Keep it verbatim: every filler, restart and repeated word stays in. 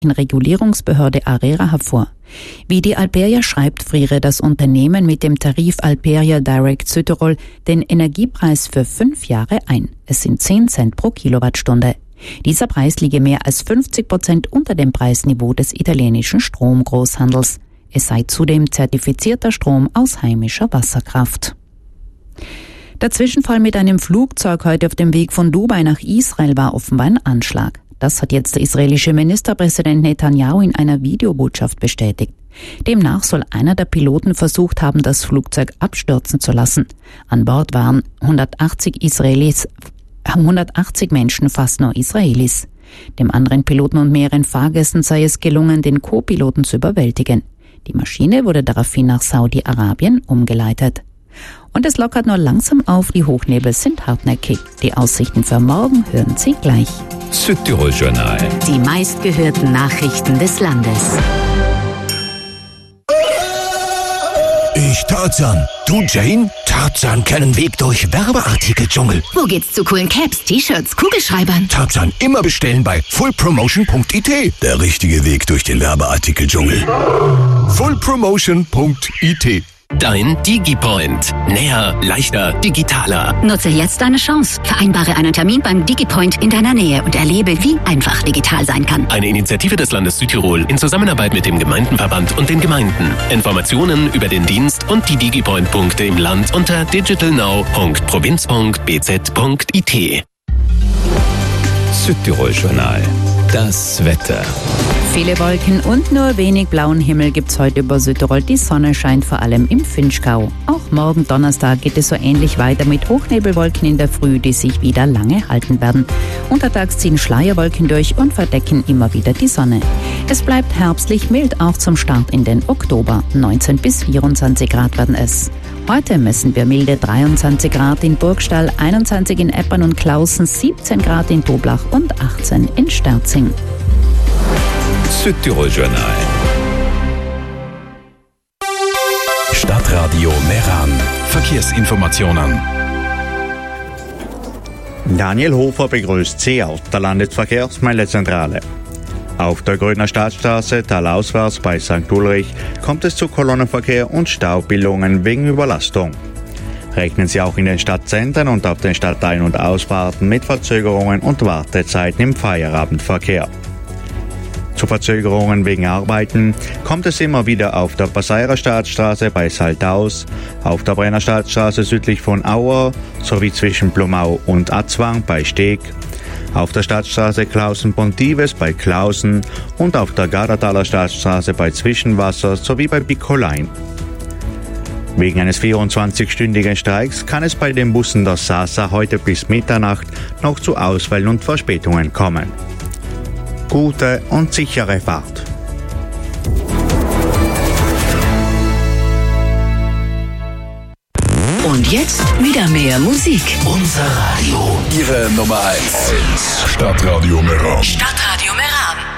Regulierungsbehörde ARERA hervor. Wie die Alperia schreibt, friere das Unternehmen mit dem Tarif Alperia Direct Südtirol den Energiepreis für fünf Jahre ein. Es sind zehn Cent pro Kilowattstunde. Dieser Preis liege mehr als fünfzig Prozent unter dem Preisniveau des italienischen Stromgroßhandels. Es sei zudem zertifizierter Strom aus heimischer Wasserkraft. Der Zwischenfall mit einem Flugzeug heute auf dem Weg von Dubai nach Israel war offenbar ein Anschlag. Das hat jetzt der israelische Ministerpräsident Netanyahu in einer Videobotschaft bestätigt. Demnach soll einer der Piloten versucht haben, das Flugzeug abstürzen zu lassen. An Bord waren hundertachtzig Israelis, hundertachtzig Menschen, fast nur Israelis. Dem anderen Piloten und mehreren Fahrgästen sei es gelungen, den Co-Piloten zu überwältigen. Die Maschine wurde daraufhin nach Saudi-Arabien umgeleitet. Und es lockert nur langsam auf, die Hochnebel sind hartnäckig. Die Aussichten für morgen hören Sie gleich. Südtirol Journal. Die meistgehörten Nachrichten des Landes. Ich Tarzan. Du Jane? Tarzan kennen Weg durch Werbeartikeldschungel. Wo geht's zu coolen Caps, T-Shirts, Kugelschreibern? Tarzan immer bestellen bei full promotion punkt i t. Der richtige Weg durch den Werbeartikeldschungel. full promotion punkt i t. Dein DigiPoint. Näher, leichter, digitaler. Nutze jetzt deine Chance. Vereinbare einen Termin beim DigiPoint in deiner Nähe und erlebe, wie einfach digital sein kann. Eine Initiative des Landes Südtirol in Zusammenarbeit mit dem Gemeindenverband und den Gemeinden. Informationen über den Dienst und die DigiPoint-Punkte im Land unter digitalnow punkt provinz punkt b z punkt i t. Südtirol Journal. Das Wetter. Viele Wolken und nur wenig blauen Himmel gibt's heute über Südtirol. Die Sonne scheint vor allem im Vinschgau. Auch morgen Donnerstag geht es so ähnlich weiter mit Hochnebelwolken in der Früh, die sich wieder lange halten werden. Untertags ziehen Schleierwolken durch und verdecken immer wieder die Sonne. Es bleibt herbstlich mild auch zum Start in den Oktober. neunzehn bis vierundzwanzig Grad werden es. Heute messen wir milde dreiundzwanzig Grad in Burgstall, einundzwanzig in Eppern und Klausen, siebzehn Grad in Toblach und achtzehn in Sterzing. Südtirol Journal. Stadtradio Meran. Verkehrsinformationen. Daniel Hofer begrüßt Sie aus der Landesverkehrsmeldezentrale. Auf der Grüner Stadtstraße talauswärts bei Sankt Ulrich kommt es zu Kolonnenverkehr und Staubildungen wegen Überlastung. Rechnen Sie auch in den Stadtzentren und auf den Stadtein- und Ausfahrten mit Verzögerungen und Wartezeiten im Feierabendverkehr. Zu Verzögerungen wegen Arbeiten kommt es immer wieder auf der Passairer Stadtstraße bei Saltaus, auf der Brenner Stadtstraße südlich von Auer sowie zwischen Blumau und Atzwang bei Steg, auf der Stadtstraße Klausen-Pontives bei Klausen und auf der Gardertaler Stadtstraße bei Zwischenwasser sowie bei Bickolein. Wegen eines vierundzwanzigstündigen Streiks kann es bei den Bussen der Sasa heute bis Mitternacht noch zu Ausfällen und Verspätungen kommen. Gute und sichere Fahrt. Und jetzt wieder mehr Musik. Unser Radio. Ihre Nummer eins. Stadtradio Meran. Stadtradio Meran.